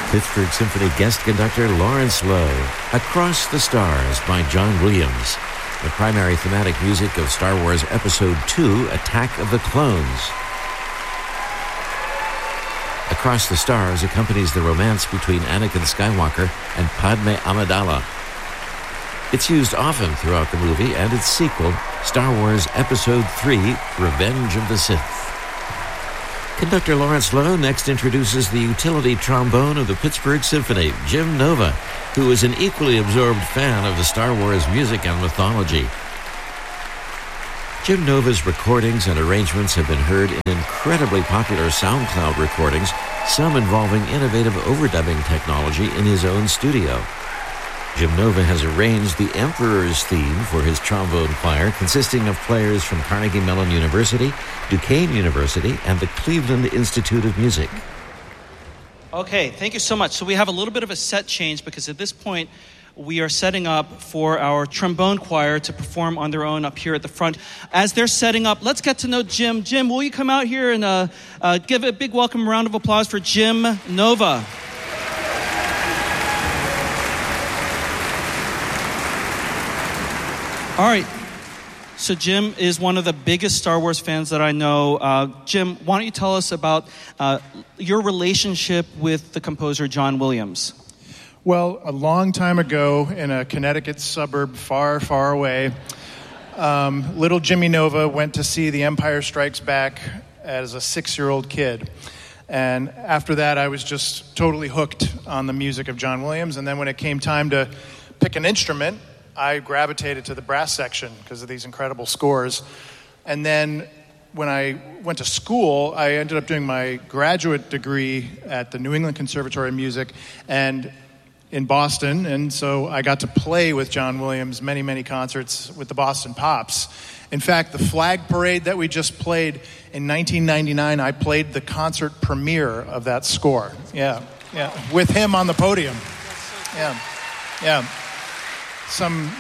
Pittsburgh Symphony guest conductor Lawrence Lowe. Across the Stars by John Williams. The primary thematic music of Star Wars Episode II, Attack of the Clones. Across the Stars accompanies the romance between Anakin Skywalker and Padme Amidala. It's used often throughout the movie and its sequel, Star Wars Episode III, Revenge of the Sith. Conductor Lawrence Lowe next introduces the utility trombone of the Pittsburgh Symphony, Jim Nova, who is an equally absorbed fan of the Star Wars music and mythology. Jim Nova's recordings and arrangements have been heard in incredibly popular SoundCloud recordings, some involving innovative overdubbing technology in his own studio. Jim Nova has arranged the Emperor's theme for his trombone choir, consisting of players from Carnegie Mellon University, Duquesne University, and the Cleveland Institute of Music. Okay, thank you so much. So we have a little bit of a set change because at this point, we are setting up for our trombone choir to perform on their own up here at the front. As they're setting up, let's get to know Jim. Jim, will you come out here and give a big welcome round of applause for Jim Nova? All right, so Jim is one of the biggest Star Wars fans that I know. Jim, why don't you tell us about your relationship with the composer John Williams? Well, a long time ago in a Connecticut suburb far, far away, little Jimmy Nova went to see The Empire Strikes Back as a 6-year-old kid. And after that, I was just totally hooked on the music of John Williams. And then when it came time to pick an instrument, I gravitated to the brass section because of these incredible scores. And then when I went to school, I ended up doing my graduate degree at the New England Conservatory of Music and in Boston. And so I got to play with John Williams many, many concerts with the Boston Pops. In fact, the flag parade that we just played in 1999, I played the concert premiere of that score. Yeah, with him on the podium. Yeah. Some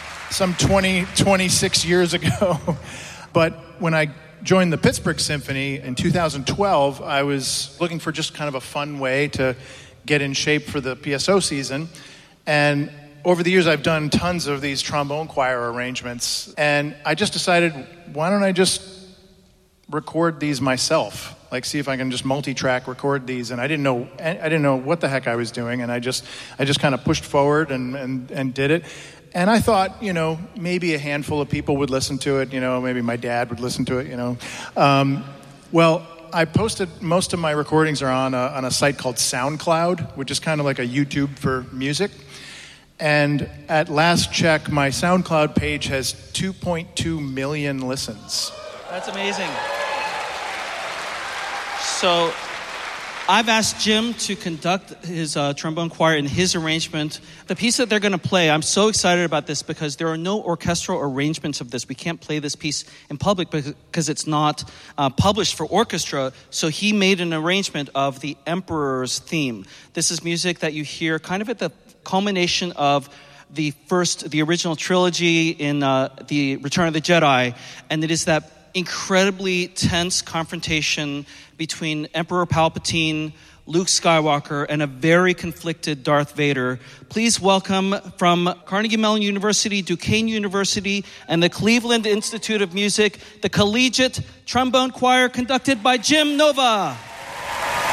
26 years ago. But when I joined the Pittsburgh Symphony in 2012, I was looking for just kind of a fun way to get in shape for the PSO season. And over the years, I've done tons of these trombone choir arrangements. And I just decided, why don't I just record these myself? Like, see if I can just multi-track record these. And I didn't know what the heck I was doing. And I just kind of pushed forward and did it. And I thought, maybe a handful of people would listen to it. Maybe my dad would listen to it. Well, I posted most of my recordings are on a site called SoundCloud, which is kind of like a YouTube for music. And at last check, my SoundCloud page has 2.2 million listens. That's amazing. So I've asked Jim to conduct his trombone choir in his arrangement. The piece that they're going to play, I'm so excited about this because there are no orchestral arrangements of this. We can't play this piece in public because it's not published for orchestra. So he made an arrangement of the Emperor's theme. This is music that you hear kind of at the culmination of the original trilogy in the Return of the Jedi. And it is that incredibly tense confrontation between Emperor Palpatine, Luke Skywalker, and a very conflicted Darth Vader. Please welcome from Carnegie Mellon University, Duquesne University, and the Cleveland Institute of Music, the Collegiate Trombone Choir conducted by Jim Nova.